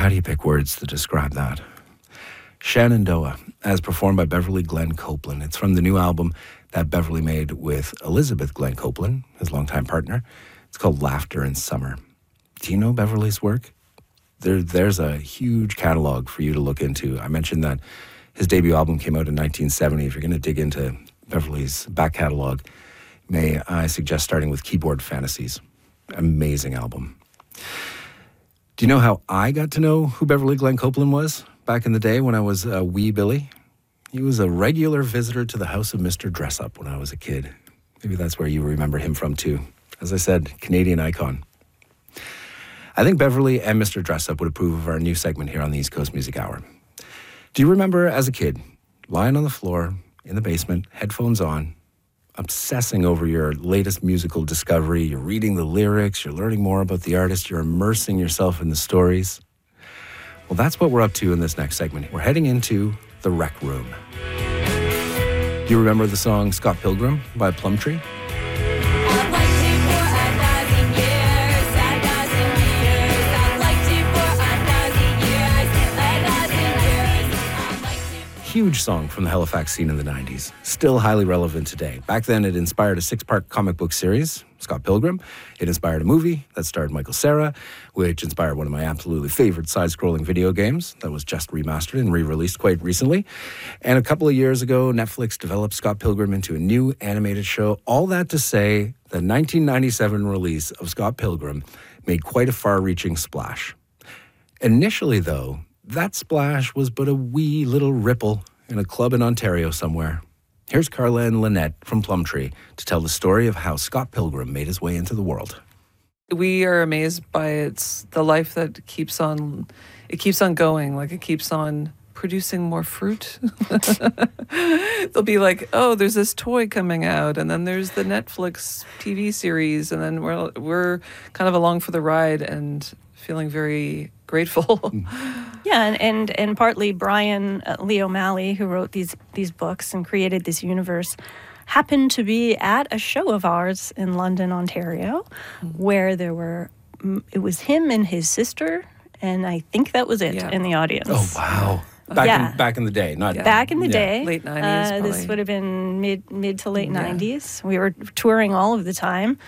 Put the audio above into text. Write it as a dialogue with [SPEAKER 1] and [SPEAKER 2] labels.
[SPEAKER 1] how do you pick words to describe that? Shenandoah, as performed by Beverly Glenn Copeland. It's from the new album that Beverly made with Elizabeth Glenn Copeland, his longtime partner. It's called Laughter in Summer. Do you know Beverly's work? There's a huge catalog for you to look into. I mentioned that his debut album came out in 1970. If you're going to dig into Beverly's back catalog, may I suggest starting with Keyboard Fantasies. Amazing album. Do you know how I got to know who Beverly Glenn Copeland was back in the day when I was a wee Billy? He was a regular visitor to the house of Mr. Dressup when I was a kid. Maybe that's where you remember him from too. As I said, Canadian icon. I think Beverly and Mr. Dressup would approve of our new segment here on the East Coast Music Hour. Do you remember as a kid, lying on the floor in the basement, headphones on, obsessing over your latest musical discovery? You're reading the lyrics, you're learning more about the artist, you're immersing yourself in the stories. Well, that's what we're up to in this next segment. We're heading into the Rec Room. Do you remember the song Scott Pilgrim by Plumtree? Huge song from the Halifax scene in the 90s. Still highly relevant today. Back then, it inspired a 6-part comic book series, Scott Pilgrim. It inspired a movie that starred Michael Cera, which inspired one of my absolutely favorite side-scrolling video games that was just remastered and re-released quite recently. And a couple of years ago, Netflix developed Scott Pilgrim into a new animated show. All that to say, the 1997 release of Scott Pilgrim made quite a far-reaching splash. Initially, though, that splash was but a wee little ripple in a club in Ontario somewhere. Here's Carla and Lynette from Plumtree to tell the story of how Scott Pilgrim made his way into the world.
[SPEAKER 2] We are amazed by the life that keeps on going, like it keeps on producing more fruit. They'll be like, oh, there's this toy coming out, and then there's the Netflix TV series, and then we're kind of along for the ride and feeling very grateful.
[SPEAKER 3] Yeah, and partly Brian Lee O'Malley, who wrote these books and created this universe, happened to be at a show of ours in London, Ontario, where it was him and his sister, and I think that was it in the audience.
[SPEAKER 1] Oh, wow. Back in the day, not
[SPEAKER 3] back in the day,
[SPEAKER 2] late 90s.
[SPEAKER 3] This would have been mid to late 90s. We were touring all of the time.